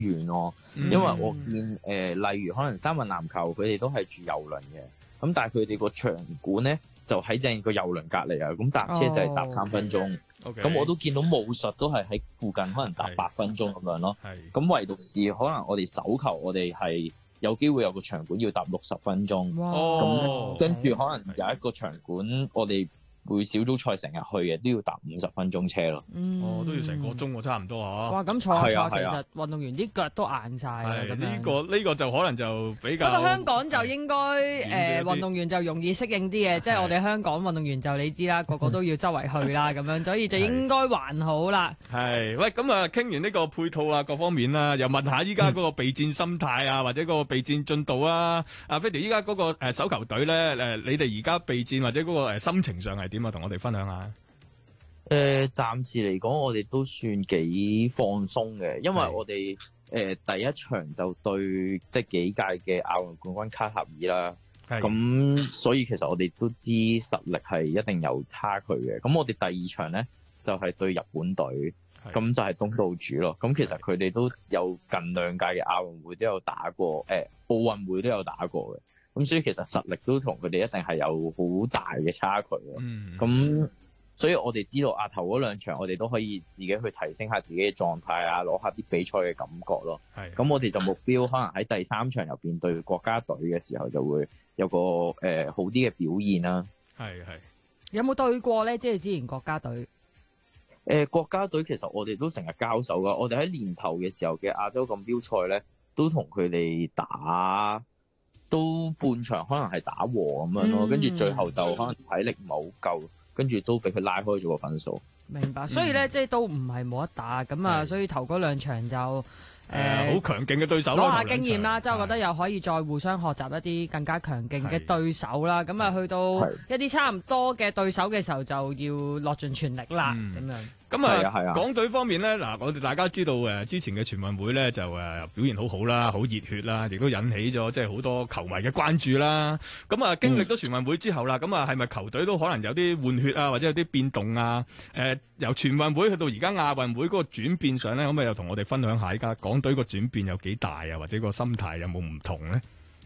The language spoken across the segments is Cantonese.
遠咯。因為我見例如可能三運籃球佢哋都係住郵輪嘅，咁但係佢哋個場館咧就喺正個郵輪隔離啊，咁搭車就係搭3分鐘。咁我都見到武術都係喺附近，可能搭8分鐘咁樣咯。咁唯獨是可能我哋手球，我哋係有機會有個場館要搭60分鐘。咁跟住可能有一個場館，我哋會小組賽成日去嘅，都要搭50分鐘車咯。 都要成個鐘喎，差唔多嚇。 哇！咁坐下其實運動員啲腳都硬晒啦。 呢個就可能就比較。 不過香港就應該運動員就容易適應啲嘅，即係我哋香港運動員就你知啦，個個都要周圍去啦，咁樣，所以就應該還好啦。 係，喂，咁啊，傾完呢個配套啊，各方面啦，又問下依家嗰個備戰心態啊，或者嗰個備戰進度啊。阿 Freddy，依家嗰個手球隊咧，你哋而家備戰或者嗰個心情上係點啊？同我哋分享下。 暫時嚟講，我哋都算幾放鬆嘅，因為我哋第一場就對即係幾屆嘅亞運冠軍卡塔爾啦。咁所以其實我哋都知實力係一定有差距嘅。咁我哋第二場咧就係對日本隊，咁就係東道主咯。咁其實佢哋都有近2屆嘅亞運會都有打過，奧運會都有打過嘅。咁所以其實實力都同佢哋一定係有好大嘅差距咯。咁所以我哋知道頭嗰2場我哋都可以自己去提升下自己嘅狀態啊，攞下啲比賽嘅感覺咯。咁我哋就目標可能喺第3場入邊對國家隊嘅時候就會有個好啲嘅表現啦。 有冇對過咧？即係之前國家隊。 國家隊其實我哋都成日交手噶，我哋喺年頭嘅時候嘅亞洲錦標賽咧，都同佢哋打，都半場可能係打和咁樣咯，跟住最後就可能體力唔係好夠。跟住都俾佢拉開咗個分數。 明白，所以咧即係都唔係冇得打咁啊，所以頭嗰2場就好強勁嘅對手， 攞下經驗啦。即係我覺得又可以再互相學習一啲更加強勁嘅對手啦。咁啊，去到一啲差唔多嘅對手嘅時候，就要落盡全力啦。咁樣。 咁啊，港隊方面咧，嗱，我哋大家知道之前嘅全運會咧就表現好好啦，好熱血啦，亦都引起咗即係好多球迷嘅關注啦。咁啊，經歷咗全運會之後啦，咁啊係咪球隊都可能有啲換血啊，或者有啲變動啊？由全運會去到而家亞運會嗰個轉變上咧，可唔可以又同我哋分享下？而家港隊個轉變有幾大啊？或者個心態有冇唔同咧？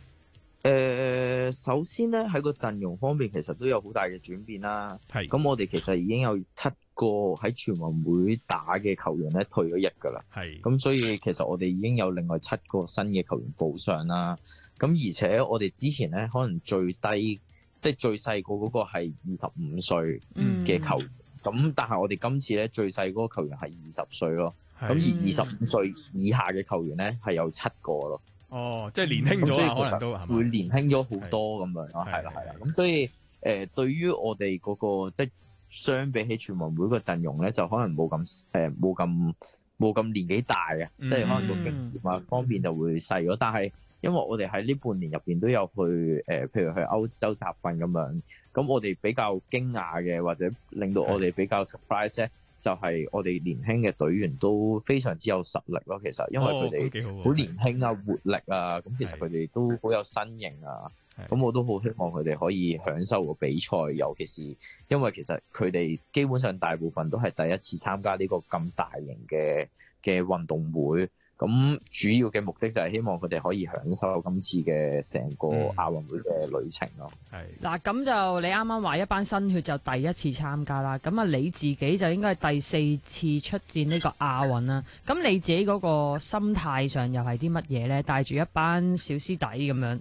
首先咧喺個陣容方面，其實都有好大嘅轉變啦。咁我哋其實已經有7個喺全運會打嘅球員咧退咗役㗎啦。咁所以其實我哋已經有另外7個新嘅球員補上啦。咁而且我哋之前咧可能最低即係最細個嗰個係25歲嘅球員，咁但係我哋今次咧最細嗰個球員係20歲咯。咁而25歲以下嘅球員咧係有7個咯。 即係年輕咗可能都會年輕咗好多咁樣咯，係啦。咁所以對於我哋嗰個即係相比起全運會個陣容咧，就可能冇咁年紀大嘅，即係可能個經驗啊方面就會細咗。但係因為我哋喺呢半年入邊都有去譬如去歐洲集訓咁樣，咁我哋比較驚訝嘅或者令到我哋比較 surprise 咧，就係我哋年輕嘅隊員都非常之有實力咯。其實因為佢哋好年輕啊、活力啊，咁其實佢哋都好有身形啊。咁我都好希望佢哋可以享受個比賽，尤其是因為其實佢哋基本上大部分都係第一次參加呢個咁大型嘅運動會。咁主要嘅目的就係希望佢哋可以享受今次嘅成個亞運會嘅旅程咯。 嗱，咁就你啱啱話一班新血就第一次參加啦，咁啊你自己就應該係第4次出戰呢個亞運啦。咁你自己嗰個心態上又係啲乜嘢咧？帶住一班小師弟咁樣。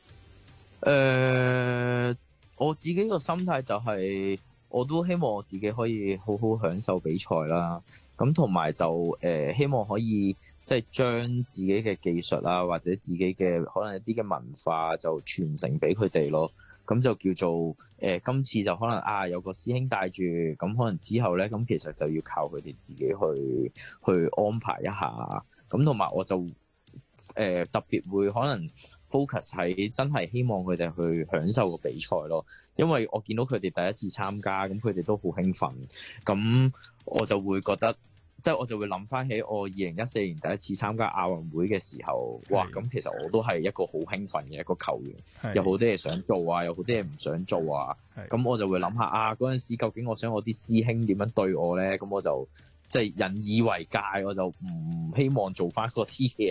我自己個心態就係，我都希望我自己可以好好享受比賽啦。咁同埋就希望可以即係將自己嘅技術啊，或者自己嘅可能一啲嘅文化就傳承俾佢哋咯。咁就叫做今次就可能有個師兄帶住，咁可能之後咧，咁其實就要靠佢哋自己去安排一下。咁同埋我就特別會可能 focus 喺真係希望佢哋去享受個比賽咯，因為我見到佢哋第一次參加，咁佢哋都好興奮，咁我就會覺得，即係我就會諗翻起我2014年第一次參加亞運會嘅時候，哇！咁其實我都係一個好興奮嘅一個球員，有好多嘢想做啊，有好多嘢唔想做啊，咁我就會諗下嗰陣時究竟我想我啲師兄點樣對我咧，咁我就即係引以為戒，我就唔希望做翻個 T 嘅